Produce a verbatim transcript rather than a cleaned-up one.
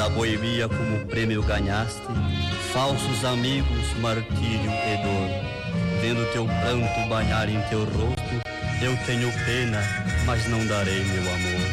Da boemia como prêmio ganhaste, falsos amigos, martírio e dor. Vendo teu pranto banhar em teu rosto, eu tenho pena, mas não darei meu amor.